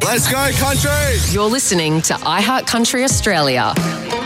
Let's go, country! You're listening to iHeart Country Australia.